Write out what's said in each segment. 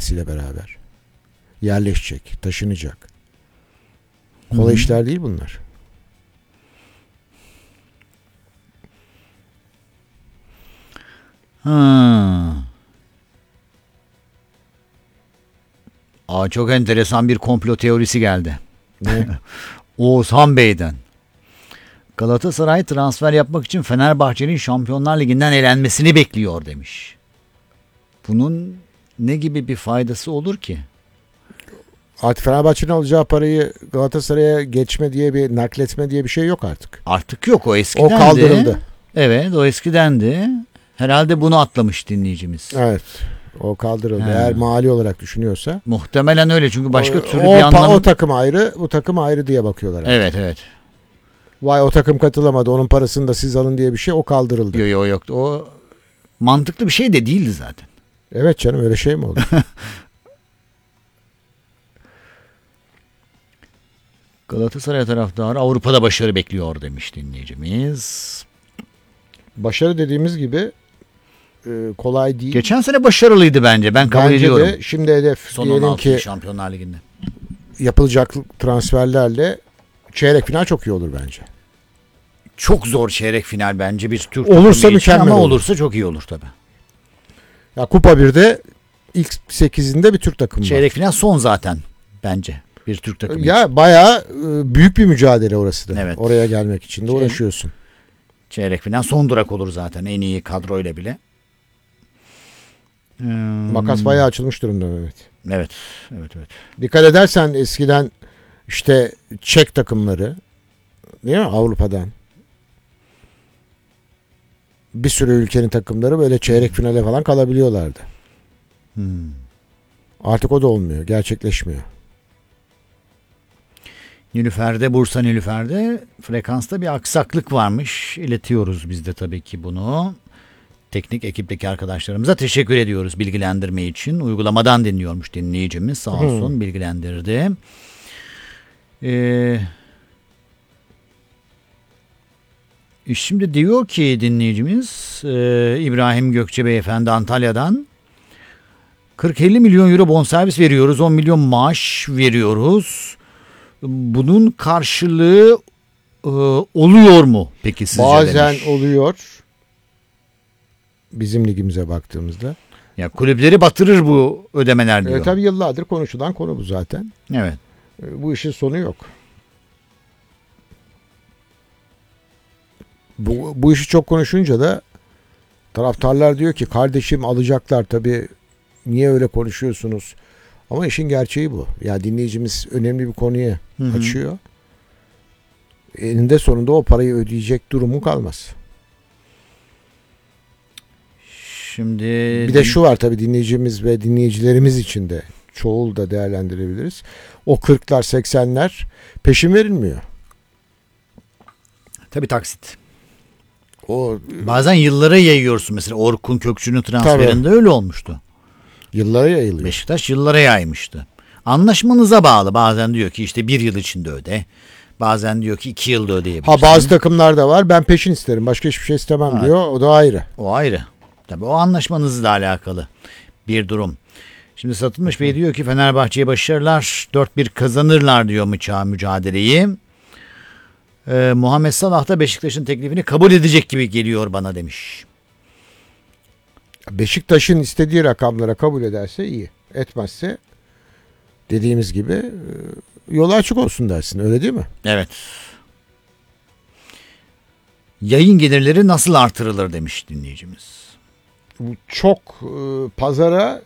kendisiyle beraber. Yerleşecek, taşınacak. Kolay işler değil bunlar. Çok enteresan bir komplo teorisi geldi. Ne? Oğuzhan Bey'den. Galatasaray transfer yapmak için Fenerbahçe'nin Şampiyonlar Ligi'nden elenmesini bekliyor demiş. Bunun ne gibi bir faydası olur ki? Artık Fenerbahçe'nin alacağı parayı Galatasaray'a geçme diye bir nakletme diye bir şey yok artık. Artık yok, o eskidendi. O kaldırıldı. Evet, o eskidendi. Herhalde bunu atlamış dinleyicimiz. Evet. O kaldırıldı. He. Eğer mali olarak düşünüyorsa. Muhtemelen öyle, çünkü başka türlü bir anlamı. O takım ayrı, bu takım ayrı diye bakıyorlar. Artık. Evet, evet. Vay o takım katılamadı, onun parasını da siz alın diye bir şey, o kaldırıldı. Yok. O mantıklı bir şey de değildi zaten. Evet canım, öyle şey mi oldu? Galatasaray taraftarı Avrupa'da başarı bekliyor demiş dinleyicimiz. Başarı dediğimiz gibi kolay değil. Geçen sene başarılıydı bence. Ben kabul ediyorum. De, şimdi hedef Son diyelim 16 ki Şampiyonlar Ligi'nde. Yapılacak transferlerle çeyrek final çok iyi olur bence. Çok zor çeyrek final bence bir Türk olursa takımı için, mükemmel ama olur. olursa çok iyi olur tabii. Ya Kupa 1'de ilk 8'inde bir Türk takımı Çeyrek var. final son zaten bence bir Türk takımı için. Ya bayağı büyük bir mücadele orası da. Evet. Oraya gelmek için de uğraşıyorsun. Çeyrek final son durak olur zaten en iyi kadroyla bile. Makas bayağı açılmış durumda Mehmet. Evet. Dikkat edersen eskiden işte Çek takımları, değil mi, Avrupa'dan bir sürü ülkenin takımları böyle çeyrek finale falan kalabiliyorlardı. Artık o da olmuyor. Gerçekleşmiyor. Bursa Nilüfer'de frekansta bir aksaklık varmış. İletiyoruz biz de tabii ki bunu. Teknik ekipteki arkadaşlarımıza teşekkür ediyoruz bilgilendirme için. Uygulamadan dinliyormuş dinleyicimiz, sağ olsun bilgilendirdi. Şimdi diyor ki dinleyicimiz İbrahim Gökçe Beyefendi Antalya'dan, 40-50 milyon euro bonservis veriyoruz, 10 milyon maaş veriyoruz. Bunun karşılığı oluyor mu peki sizce? Bazen demiş. oluyor. Bizim ligimize baktığımızda. Ya kulüpleri batırır bu ödemeler diyor. Tabii yıllardır konuşulan konu bu zaten. Evet. Bu işin sonu yok. Bu işi çok konuşunca da taraftarlar diyor ki kardeşim alacaklar tabii, niye öyle konuşuyorsunuz? Ama işin gerçeği bu. Ya dinleyicimiz önemli bir konuyu açıyor. Eninde sonunda o parayı ödeyecek durumu kalmaz. Şimdi bir de şu var tabii, dinleyicimiz ve dinleyicilerimiz için de çoğul da değerlendirebiliriz. O 40'lar 80'ler peşin verilmiyor. Tabii taksit. O bazen yıllara yayıyorsun. Mesela Orkun Kökçü'nün transferinde öyle olmuştu. Yıllara yayılıyor. Beşiktaş yıllara yaymıştı. Anlaşmanıza bağlı. Bazen diyor ki işte 1 yıl içinde öde. Bazen diyor ki 2 yılda ödeyebilirsin. Bazı takımlar da var. Ben peşin isterim. Başka hiçbir şey istemem diyor. O da ayrı. O ayrı. Tabii o anlaşmanızla alakalı bir durum. Şimdi Satılmış Bey diyor ki Fenerbahçe'ye başarılar. 4-1 kazanırlar diyor mücadeleyi. Muhammed Salah da Beşiktaş'ın teklifini kabul edecek gibi geliyor bana demiş. Beşiktaş'ın istediği rakamlara kabul ederse iyi. Etmezse dediğimiz gibi yolu açık olsun dersin. Öyle değil mi? Evet. Yayın gelirleri nasıl artırılır demiş dinleyicimiz. Çok pazara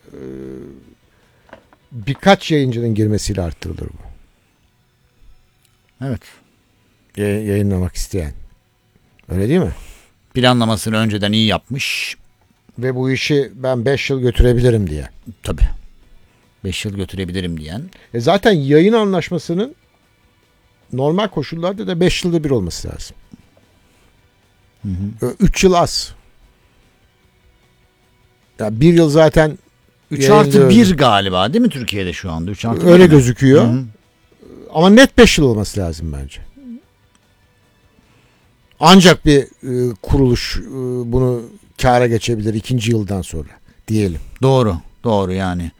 birkaç yayıncının girmesiyle arttırılır bu. Evet. Yayınlamak isteyen. Öyle değil mi? Planlamasını önceden iyi yapmış. Ve bu işi ben 5 yıl götürebilirim diye. Tabii. 5 yıl götürebilirim diyen. Zaten yayın anlaşmasının normal koşullarda da 5 yılda bir olması lazım. 3 yıl az. Ya 1 yıl zaten 3+1 galiba değil mi Türkiye'de şu anda? 3+1 öyle mi? gözüküyor. Hı-hı. Ama net 5 yıl olması lazım bence. Ancak bir kuruluş bunu kâra geçebilir 2. yıldan sonra diyelim. Doğru yani.